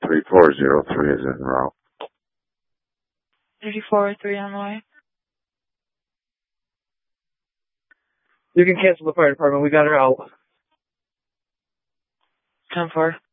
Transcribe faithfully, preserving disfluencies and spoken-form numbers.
three four zero three is en route. thirty-four oh three on the way. You can cancel the fire department. We got her out. ten four.